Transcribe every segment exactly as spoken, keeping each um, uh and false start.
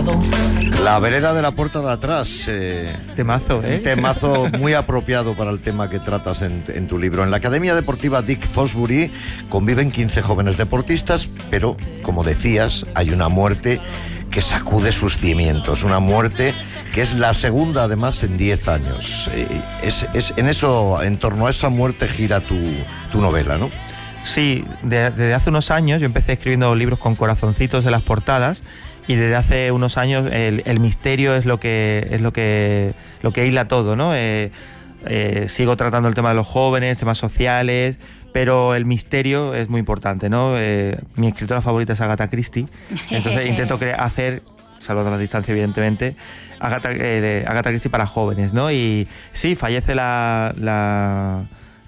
lado. La vereda de la puerta de atrás. Eh, temazo, ¿eh? Un temazo muy apropiado para el tema que tratas en, en tu libro. En la Academia Deportiva Dick Fosbury conviven quince jóvenes deportistas, pero, como decías, hay una muerte que sacude sus cimientos. Una muerte que es la segunda, además, en diez años. Eh, es, es, en eso, en torno a esa muerte gira tu, tu novela, ¿no? Sí, de, desde hace unos años yo empecé escribiendo libros con corazoncitos en las portadas, y desde hace unos años el, el misterio es lo que es lo que lo que hila todo, ¿no? Eh, eh, sigo tratando el tema de los jóvenes, temas sociales, pero el misterio es muy importante, ¿no? Eh, mi escritora favorita es Agatha Christie, entonces intento cre- hacer, salvando la distancia evidentemente, Agatha, eh, Agatha Christie para jóvenes, ¿no? Y sí, fallece la, la,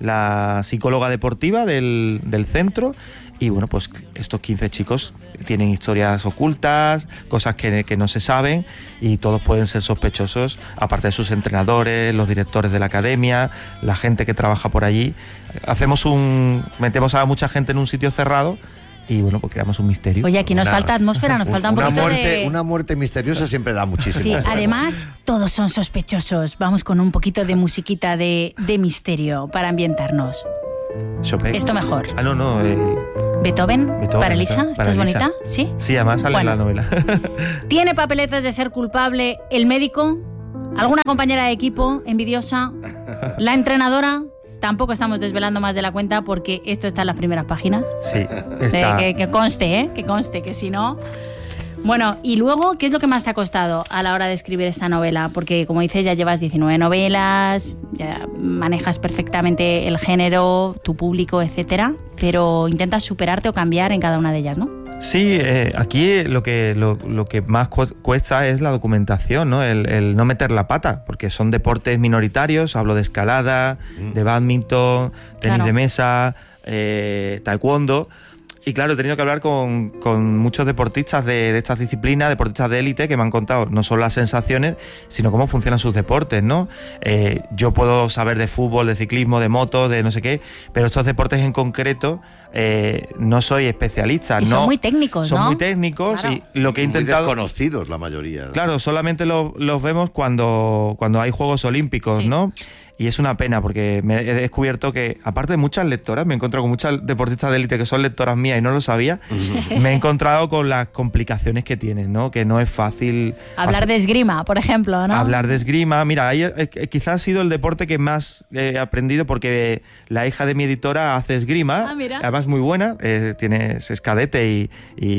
la psicóloga deportiva del, del centro. Y bueno, pues estos quince chicos tienen historias ocultas, cosas que, que no se saben, y todos pueden ser sospechosos, aparte de sus entrenadores, los directores de la academia, la gente que trabaja por allí. Hacemos un... metemos a mucha gente en un sitio cerrado y bueno, pues creamos un misterio. Oye, aquí nos Una, falta atmósfera, nos falta un una poquito muerte, de... Una muerte misteriosa siempre da muchísimo. Sí, además todos son sospechosos. Vamos con un poquito de musiquita de, de misterio para ambientarnos. Chopin. Esto mejor. Ah, no, no. Eh, Beethoven, Beethoven, para Elisa. Beethoven, ¿Esta para es Elisa. bonita? Sí. Sí, además sale Bueno. en la novela. ¿Tiene papeletas de ser culpable el médico? ¿Alguna compañera de equipo envidiosa? ¿La entrenadora? Tampoco estamos desvelando más de la cuenta porque esto está en las primeras páginas. Sí, está... Eh, que, que conste, ¿eh? Que conste, que si no... Bueno, y luego, ¿qué es lo que más te ha costado a la hora de escribir esta novela? Porque, como dices, ya llevas diecinueve novelas, ya manejas perfectamente el género, tu público, etcétera, pero intentas superarte o cambiar en cada una de ellas, ¿no? Sí, eh, aquí lo que, lo, lo que más cu- cuesta es la documentación, ¿no? El, el no meter la pata, porque son deportes minoritarios, hablo de escalada, mm. de bádminton, tenis Claro. de mesa, eh, taekwondo. Y claro, he tenido que hablar con, con muchos deportistas de, de estas disciplinas, deportistas de élite, que me han contado no solo las sensaciones, sino cómo funcionan sus deportes, ¿no? Eh, yo puedo saber de fútbol, de ciclismo, de moto, de no sé qué, pero estos deportes en concreto eh, no soy especialista. Y son no, muy técnicos, son ¿no? muy técnicos, Claro. y lo que he intentado... Muy desconocidos la mayoría, ¿no? Claro, solamente lo- los vemos cuando, cuando hay Juegos Olímpicos, Sí. ¿no? Y es una pena porque me he descubierto que, aparte de muchas lectoras, me he encontrado con muchas deportistas de élite que son lectoras mías y no lo sabía, me he encontrado con las complicaciones que tienen, ¿no? Que no es fácil... Hablar hacer- de esgrima, por ejemplo, ¿no? Hablar de esgrima. Mira, ahí, eh, eh, quizás ha sido el deporte que más he aprendido porque la hija de mi editora hace esgrima, Ah, mira. además muy buena, eh, tiene, es cadete y,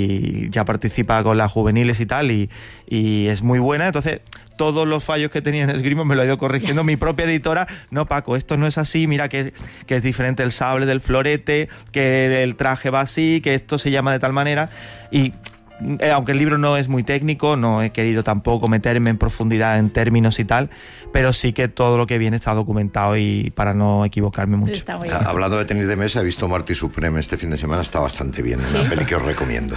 y ya participa con las juveniles y tal, y, y es muy buena, entonces... Todos los fallos que tenía en esgrima me lo ha ido corrigiendo mi propia editora. No, Paco, esto no es así, mira que, que es diferente el sable del florete, que el traje va así, que esto se llama de tal manera. Y eh, aunque el libro no es muy técnico, no he querido tampoco meterme en profundidad en términos y tal, pero sí que todo lo que viene está documentado y para no equivocarme mucho. Está muy Ha- bien. Hablando de tenis de mesa, he visto Marty Supreme este fin de semana, está bastante bien, Sí. una peli que os recomiendo.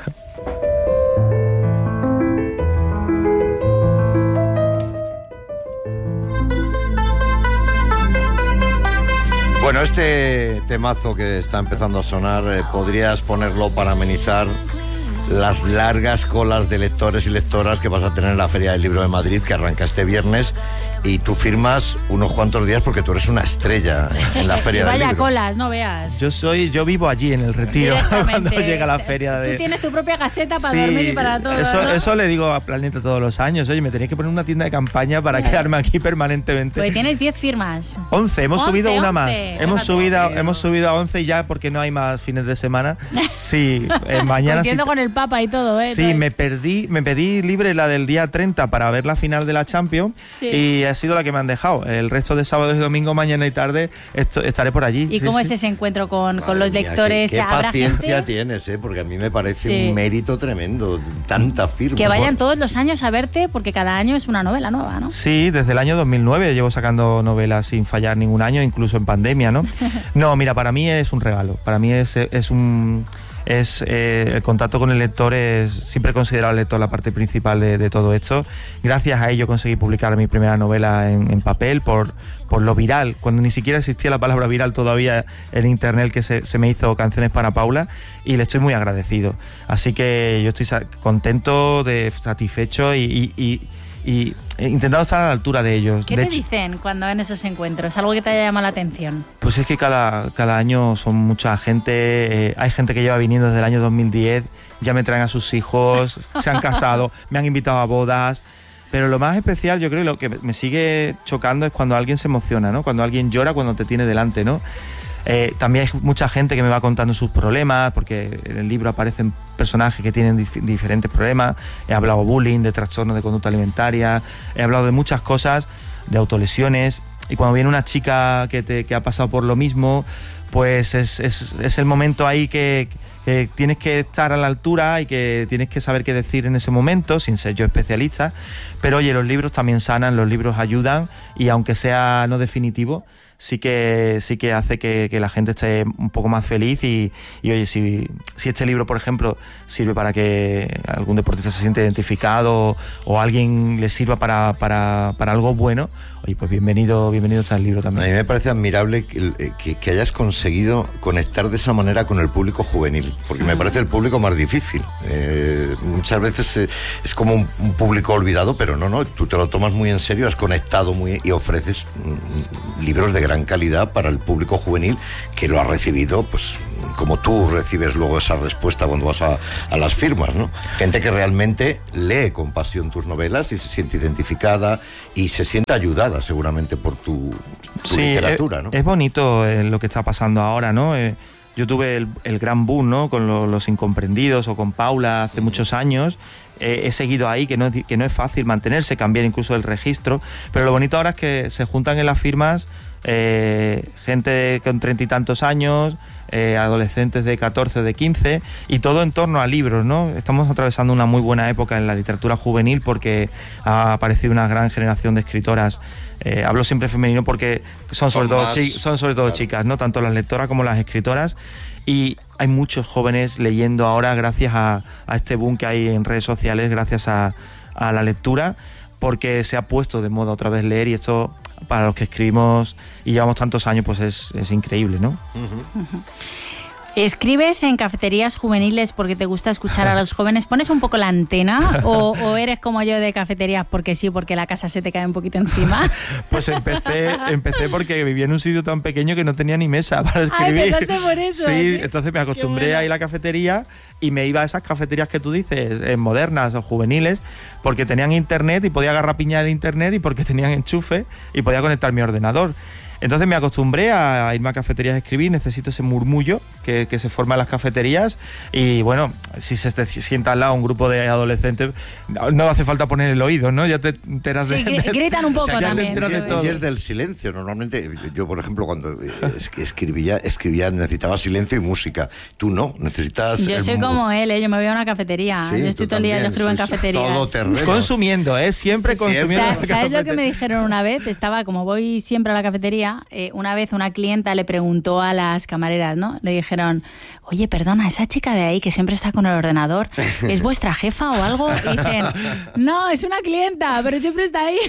Bueno, este temazo que está empezando a sonar, eh, podrías ponerlo para amenizar las largas colas de lectores y lectoras que vas a tener en la Feria del Libro de Madrid, que arranca este viernes, y tú firmas unos cuantos días porque tú eres una estrella en la Feria del Vaya Libro. colas, no veas. Yo soy, yo vivo allí en el Retiro cuando Directamente. llega la feria de... Tú tienes tu propia caseta para Sí, dormir y para todo. eso, ¿no? eso le digo a Planeta todos los años. Oye, me tenéis que poner una tienda de campaña para quedarme aquí permanentemente. Pues tienes diez firmas. once, hemos once, subido una once, más. Hemos fíjate. subido, hemos subido a once ya porque no hay más fines de semana. Sí, eh, mañana sí. Coincidiendo con el Papa y todo, ¿eh? Sí, me perdí, me pedí libre la del día treinta para ver la final de la Champions, Sí. y ha sido la que me han dejado. El resto de sábado y domingo, mañana y tarde, esto, estaré por allí. ¿Y Sí, cómo sí. es ese encuentro con, con Madre los mía, lectores? Qué, qué ¿Habrá paciencia gente tienes, ¿eh? Porque a mí me parece Sí. un mérito tremendo, tanta firma. que vayan Por- todos los años a verte? Porque cada año es una novela nueva, ¿no? Sí, desde el año dos mil nueve llevo sacando novelas sin fallar ningún año, incluso en pandemia, ¿no? No, mira, para mí es un regalo. Para mí es, es un... es eh, el contacto con el lector es siempre he considerado al lector la parte principal de, de todo esto. Gracias a ello conseguí publicar mi primera novela en, en papel por, por lo viral, cuando ni siquiera existía la palabra viral todavía en internet, que se, se me hizo Canciones para Paula, y le estoy muy agradecido. Así que yo estoy contento, de, satisfecho y, y, y y he intentado estar a la altura de ellos. ¿Qué de te hecho, dicen cuando ven esos encuentros? ¿Algo que te haya llamado la atención? Pues es que cada, cada año son mucha gente, eh, hay gente que lleva viniendo desde el año dos mil diez, ya me traen a sus hijos, se han casado, me han invitado a bodas, pero lo más especial, yo creo, y lo que me sigue chocando es cuando alguien se emociona, ¿no? Cuando alguien llora cuando te tiene delante, ¿no? Eh, también hay mucha gente que me va contando sus problemas, porque en el libro aparecen personajes que tienen dif- diferentes problemas. He hablado de bullying, de trastornos de conducta alimentaria, he hablado de muchas cosas, de autolesiones, y cuando viene una chica que, te, que ha pasado por lo mismo, pues es, es, es el momento ahí que, que tienes que estar a la altura y que tienes que saber qué decir en ese momento, sin ser yo especialista. Pero oye, los libros también sanan, los libros ayudan, y aunque sea no definitivo, sí que sí que hace que, que la gente esté un poco más feliz y, y oye, si, si este libro, por ejemplo, sirve para que algún deportista se siente identificado o alguien le sirva para, para, para algo bueno, oye, pues bienvenido, bienvenido está el libro también. A mí me parece admirable que, que, que hayas conseguido conectar de esa manera con el público juvenil, porque me parece el público más difícil. Eh, muchas veces eh, es como un, un público olvidado, pero no, no, tú te lo tomas muy en serio, has conectado muy y ofreces mm, libros de gran calidad para el público juvenil, que lo ha recibido, pues como tú recibes luego esa respuesta cuando vas a, a las firmas, ¿no? Gente que realmente lee con pasión tus novelas y se siente identificada y se siente ayudada seguramente por tu, tu sí, literatura, es, ¿no? Es bonito eh, lo que está pasando ahora, ¿no? Eh, yo tuve el, el gran boom, ¿no? Con lo, Los Incomprendidos o con Paula hace mm. muchos años. Eh, he seguido ahí, que no, es, que no es fácil mantenerse, cambiar incluso el registro, pero lo bonito ahora es que se juntan en las firmas eh, gente con treinta y tantos años, eh, adolescentes de catorce, de quince, y todo en torno a libros, ¿no? Estamos atravesando una muy buena época en la literatura juvenil porque ha aparecido una gran generación de escritoras. Eh, hablo siempre femenino porque son sobre son todo, más, chi- son sobre todo claro. chicas, ¿no? Tanto las lectoras como las escritoras. Y hay muchos jóvenes leyendo ahora gracias a, a este boom que hay en redes sociales, gracias a, a la lectura, porque se ha puesto de moda otra vez leer, y esto para los que escribimos y llevamos tantos años pues es, es increíble, ¿no? Uh-huh. Uh-huh. ¿Escribes en cafeterías juveniles porque te gusta escuchar a los jóvenes? ¿Pones un poco la antena o, o eres como yo de cafeterías porque sí, porque la casa se te cae un poquito encima? Pues empecé empecé porque vivía en un sitio tan pequeño que no tenía ni mesa para escribir. Ay, empezaste por eso. Sí, ¿sí? entonces me acostumbré bueno. a ir a la cafetería y me iba a esas cafeterías que tú dices, eh, modernas o juveniles, porque tenían internet y podía agarrar piña el internet, y porque tenían enchufe y podía conectar mi ordenador. Entonces me acostumbré a irme a cafeterías a escribir, necesito ese murmullo que, que se forma en las cafeterías, y bueno, si se te sienta al lado un grupo de adolescentes, no, no hace falta poner el oído, ¿no? Ya te enteras sí, de, de... gritan un poco O sea, también. Y, de y, todo. y es del silencio. Normalmente, yo, por ejemplo, cuando es, escribía, escribía, necesitaba silencio y música. Tú no, necesitas... Yo soy el, como él, ¿eh? Yo me voy a una cafetería. Sí, yo estoy todo el día, yo escribo en cafeterías. Todo terreno. Consumiendo, ¿eh? Siempre Sí, consumiendo. siempre. ¿Sabes lo que me dijeron una vez? Estaba, como voy siempre a la cafetería, eh, una vez una clienta le preguntó a las camareras, ¿no? Le dijeron, oye, perdona, esa chica de ahí que siempre está con el ordenador, ¿es vuestra jefa o algo? Y dicen, no, es una clienta, pero siempre está ahí.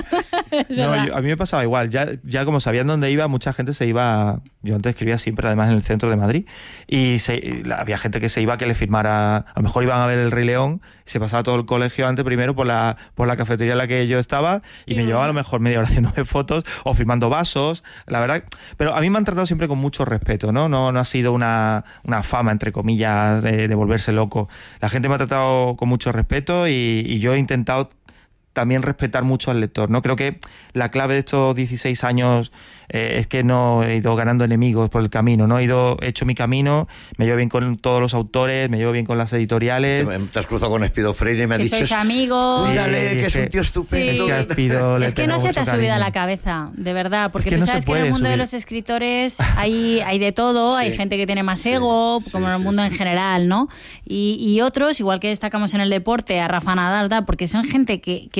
No, yo, a mí me pasaba igual, ya, ya como sabían dónde iba, mucha gente se iba, yo antes escribía siempre además en el centro de Madrid, y se, había gente que se iba a que le firmara, a lo mejor iban a ver El Rey León, y se pasaba todo el colegio antes primero por la, por la cafetería en la que yo estaba, y Qué me bueno. llevaba a lo mejor media hora haciéndome fotos o firmando vasos, la verdad, pero a mí me han tratado siempre con mucho respeto, ¿no? No, no ha sido una, una fama, entre comillas, de, de volverse loco. La gente me ha tratado con mucho respeto, y, y yo he intentado también respetar mucho al lector, ¿no? Creo que la clave de estos dieciséis años eh, es que no he ido ganando enemigos por el camino, ¿no? He ido, he hecho mi camino, me llevo bien con todos los autores, me llevo bien con las editoriales. Te, te has cruzado con Espido Freire y me ha Que dicho... sois amigos. Cuídale, Sí, que es es un que- tío estupendo. Sí. Es que Espido le Es que tengo no se te ha mucho subido a cariño. la cabeza, de verdad, porque Es que tú no se sabes que en el puede mundo de subir. los escritores hay, hay de todo, Sí. hay gente que tiene más Sí, ego, sí, como en el sí, mundo sí. en general, ¿no? Y, y otros, igual que destacamos en el deporte, a Rafa Nadal, tal, porque son gente que, que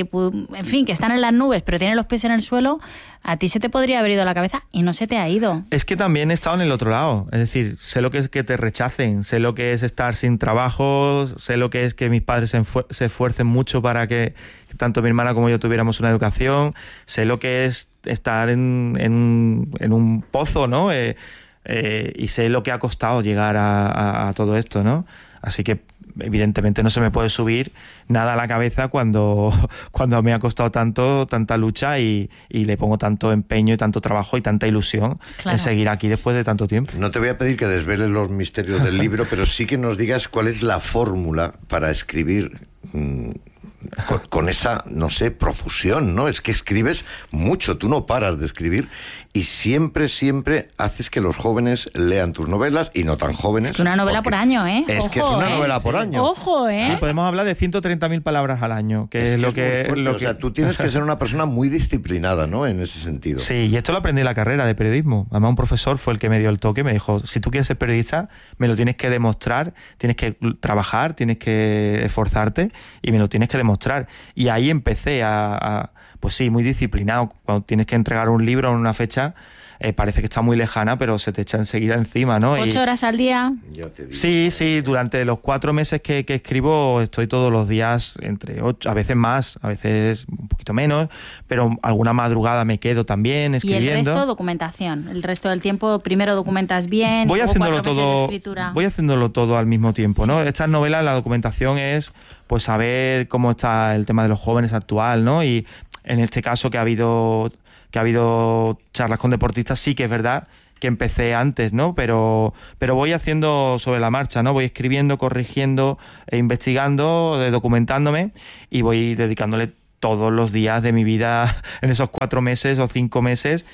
que, en fin, que están en las nubes, pero tienen los pies en el suelo, a ti se te podría haber ido la cabeza y no se te ha ido. Es que también he estado en el otro lado. Es decir, sé lo que es que te rechacen, sé lo que es estar sin trabajo, sé lo que es que mis padres se, se esfuercen mucho para que tanto mi hermana como yo tuviéramos una educación, sé lo que es estar en, en, en un pozo, ¿no? Eh, eh, y sé lo que ha costado llegar a, a, a todo esto, ¿no? Así que evidentemente no se me puede subir nada a la cabeza cuando, cuando me ha costado tanto, tanta lucha y, y le pongo tanto empeño y tanto trabajo y tanta ilusión claro. en seguir aquí después de tanto tiempo. No te voy a pedir que desveles los misterios del libro, pero sí que nos digas cuál es la fórmula para escribir mmm, con, con esa, no sé, profusión, ¿no? Es que escribes mucho, tú no paras de escribir y siempre, siempre haces que los jóvenes lean tus novelas y no tan jóvenes. Es que una novela por año, ¿eh? Es Ojo, que es una ¿eh? novela por año. Ojo, ¿eh? Sí, podemos hablar de ciento treinta mil palabras al año, que es, es, que lo, es que, fuerte, lo o que... sea, tú tienes que ser una persona muy disciplinada, ¿no? En ese sentido. Sí, y esto lo aprendí en la carrera de periodismo. Además, un profesor fue el que me dio el toque, me dijo, si tú quieres ser periodista, me lo tienes que demostrar, tienes que trabajar, tienes que esforzarte y me lo tienes que demostrar. Y ahí empecé a, a pues sí, muy disciplinado. Cuando tienes que entregar un libro en una fecha, eh, parece que está muy lejana, pero se te echa enseguida encima, ¿no? ¿Ocho y, horas al día? Ya te digo. Sí, sí, durante los cuatro meses que, que escribo estoy todos los días entre ocho, a veces más, a veces un poquito menos, pero alguna madrugada me quedo también escribiendo. ¿Y el resto documentación? ¿El resto del tiempo primero documentas bien? Voy haciéndolo cuatro meses de todo, escritura? voy haciéndolo todo al mismo tiempo, Sí. ¿no? Estas novelas, la documentación es pues saber cómo está el tema de los jóvenes actual, ¿no? Y en este caso que ha habido que ha habido charlas con deportistas, sí que es verdad que empecé antes, ¿no? Pero, pero voy haciendo sobre la marcha, ¿no? Voy escribiendo, corrigiendo, e investigando, eh, documentándome y voy dedicándole todos los días de mi vida en esos cuatro meses o cinco meses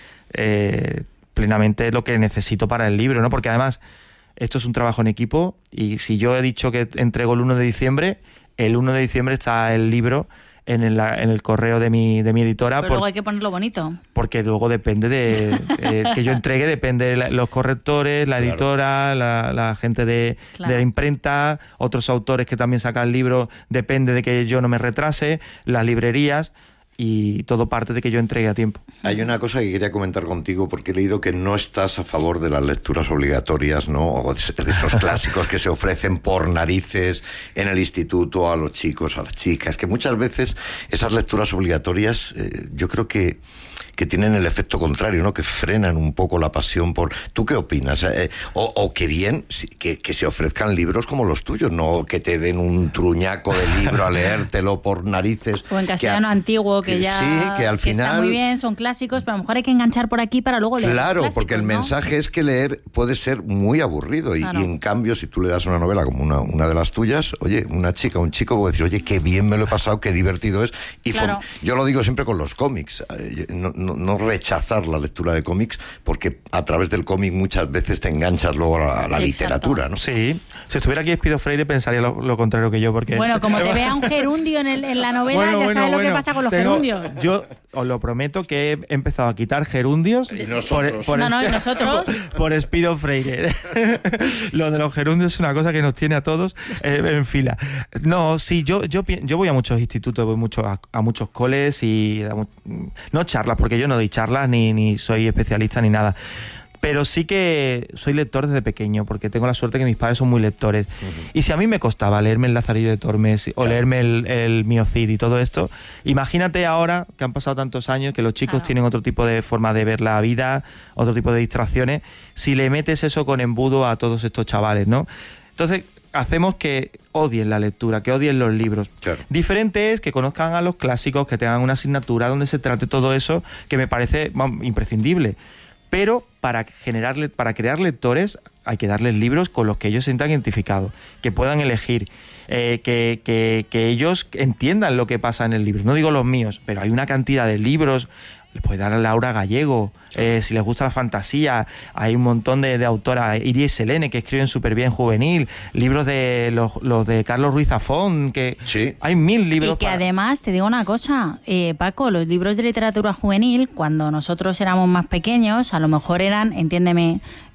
eh, plenamente lo que necesito para el libro, ¿no? Porque además esto es un trabajo en equipo y si yo he dicho que entrego el uno de diciembre, el uno de diciembre está el libro en el, en el correo de mi, de mi editora. Pero por, luego hay que ponerlo bonito. Porque luego depende de... eh, que yo entregue, depende de la, los correctores, la Claro. editora, la, la gente de, Claro. de la imprenta, otros autores que también sacan el libro, depende de que yo no me retrase, las librerías... y todo parte de que yo entregue a tiempo. Hay una cosa que quería comentar contigo porque he leído que no estás a favor de las lecturas obligatorias, ¿no? O de esos clásicos que se ofrecen por narices en el instituto a los chicos, a las chicas, que muchas veces esas lecturas obligatorias eh, yo creo que que tienen el efecto contrario, ¿no? Que frenan un poco la pasión por... ¿Tú qué opinas? Eh, o, o que bien que, que se ofrezcan libros como los tuyos, no que te den un truñaco de libro a leértelo por narices. O en castellano que a, antiguo, que, que ya sí, que al que final... está muy bien, son clásicos, pero a lo mejor hay que enganchar por aquí para luego leer. Claro, clásicos, porque el ¿no? mensaje es que leer puede ser muy aburrido y, Claro. y en cambio si tú le das una novela como una, una de las tuyas, oye, una chica, un chico puede decir, oye, qué bien me lo he pasado, qué divertido es. Y Claro. yo lo digo siempre con los cómics, eh, no, no, no rechazar la lectura de cómics porque a través del cómic muchas veces te enganchas luego a la, a la Exacto. literatura, ¿no? Sí, si estuviera aquí Espido Freire pensaría lo, lo contrario que yo, porque... Bueno, como te vea un gerundio en, el, en la novela, Bueno, ya bueno, sabes lo bueno. que pasa con los Tengo- gerundios. Yo os lo prometo que he empezado a quitar gerundios Y nosotros. No, no, y nosotros. por Espido Freire. Lo de los gerundios es una cosa que nos tiene a todos eh, en fila. No, sí, yo yo pi- yo voy a muchos institutos, voy mucho a, a muchos coles y a mu- no charlas, porque yo no doy charlas ni, ni soy especialista ni nada. Pero sí que soy lector desde pequeño, porque tengo la suerte que mis padres son muy lectores. Uh-huh. Y si a mí me costaba leerme el Lazarillo de Tormes o Claro. leerme el, el Miocid y todo esto, imagínate ahora que han pasado tantos años, que los chicos Claro. tienen otro tipo de forma de ver la vida, otro tipo de distracciones, si le metes eso con embudo a todos estos chavales, ¿no? Entonces hacemos que odien la lectura, que odien los libros. Claro. Diferente es que conozcan a los clásicos, que tengan una asignatura donde se trate todo eso, que me parece vamos, imprescindible. Pero para generarle, para crear lectores hay que darles libros con los que ellos se sientan identificados, que puedan elegir, eh, que, que, que ellos entiendan lo que pasa en el libro. No digo los míos, pero hay una cantidad de libros. Les puede dar a Laura Gallego, eh, si les gusta la fantasía, hay un montón de, de autoras, Iris Selene, que escriben súper bien juvenil, libros de los, los de Carlos Ruiz Zafón, que Sí. hay mil libros. Y que para- además, te digo una cosa, eh, Paco, los libros de literatura juvenil, cuando nosotros éramos más pequeños, a lo mejor eran, entiéndeme,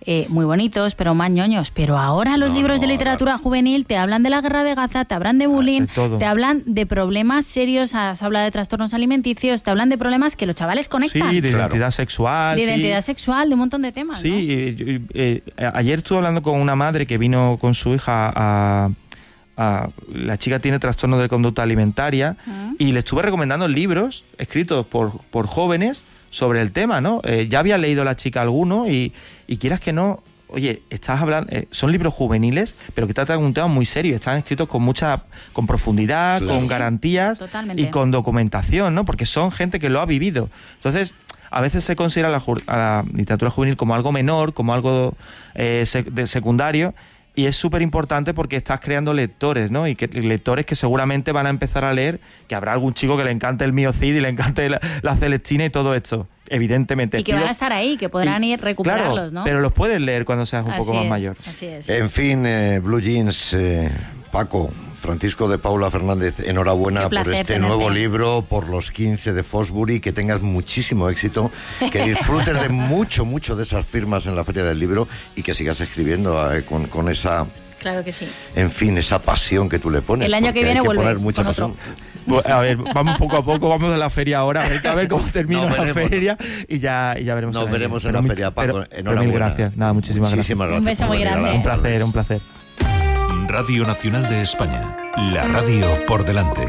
eh, muy bonitos, pero más ñoños. Pero ahora los No, libros no, de literatura ahora... juvenil te hablan de la guerra de Gaza, te hablan de bullying, de te hablan de problemas serios, se habla de trastornos alimenticios, te hablan de problemas que los chavales conectan. Sí, de Claro. identidad sexual. De sí. identidad sexual, de un montón de temas, Sí, ¿no? eh, eh, eh, ayer estuve hablando con una madre que vino con su hija a... a la chica tiene trastorno de conducta alimentaria Mm. y le estuve recomendando libros escritos por, por jóvenes sobre el tema, ¿no? Eh, ya había leído la chica alguno y, y quieras que no... Oye, estás hablando, eh, son libros juveniles, pero que tratan un tema muy serio, están escritos con mucha, con profundidad, Claro. con Sí, sí, garantías totalmente. y con documentación, ¿no? Porque son gente que lo ha vivido. Entonces, a veces se considera la, ju- a la literatura juvenil como algo menor, como algo eh, sec- de secundario, y es súper importante porque estás creando lectores, ¿no? Y que lectores que seguramente van a empezar a leer, que habrá algún chico que le encante el Mío Cid y le encante la, la Celestina y todo esto, evidentemente. Y que Pido- van a estar ahí, que podrán y- ir recuperarlos, claro, ¿no? pero los puedes leer cuando seas un Así poco más es, mayor. Así es. En fin, eh, Blue Jeans, eh, Paco, Francisco de Paula Fernández, enhorabuena Qué placer por este tenerte. nuevo libro, por los quince de Fosbury, que tengas muchísimo éxito, que disfrutes de mucho, mucho de esas firmas en la Feria del Libro y que sigas escribiendo eh, con, con esa, Claro que sí. en fin, esa pasión que tú le pones. El año porque que viene hay vuelves poner mucha con otro. pasión. Pues, a ver, vamos poco a poco, vamos de la feria ahora, a ver, a ver cómo termina No la veremos. feria y ya, y ya veremos. Nos el año. veremos en Pero la mil- feria, Paco. pero- pero Enhorabuena. mil gracias. Nada, muchísimas gracias. Muchísimas gracias. Un beso por muy venir a grande. las Un placer, tardes. un placer. Radio Nacional de España, la radio por delante.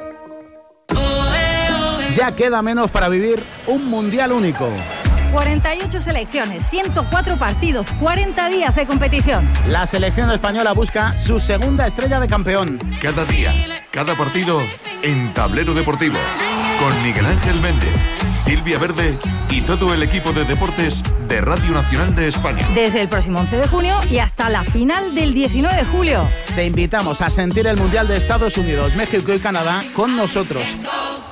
Ya queda menos para vivir un mundial único. cuarenta y ocho selecciones, ciento cuatro partidos, cuarenta días de competición. La selección española busca su segunda estrella de campeón. Cada día, cada partido en Tablero Deportivo. Con Miguel Ángel Méndez, Silvia Verde y todo el equipo de deportes de Radio Nacional de España. Desde el próximo once de junio y hasta la final del diecinueve de julio. Te invitamos a sentir el mundial de Estados Unidos, México y Canadá con nosotros.